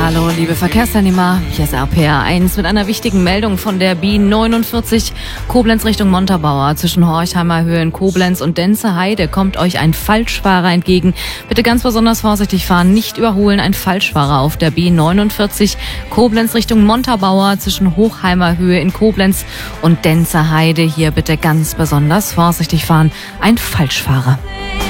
Hallo, liebe Verkehrsteilnehmer, hier ist RPR1 mit einer wichtigen Meldung von der B49 Koblenz Richtung Montabaur. Zwischen Horchheimer Höhe in Koblenz und Denze Heide kommt euch ein Falschfahrer entgegen. Bitte ganz besonders vorsichtig fahren, nicht überholen. Ein Falschfahrer auf der B49 Koblenz Richtung Montabaur zwischen Hochheimer Höhe in Koblenz und Denze Heide. Hier bitte ganz besonders vorsichtig fahren. Ein Falschfahrer.